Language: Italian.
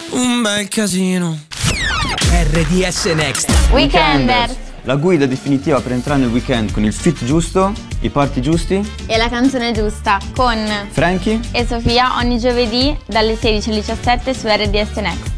un bel casino. RDS Next Weekenders. La guida definitiva per entrare nel weekend con il fit giusto, i party giusti E la canzone giusta con Frankie e Sofia ogni giovedì dalle 16 alle 17 su RDS Next.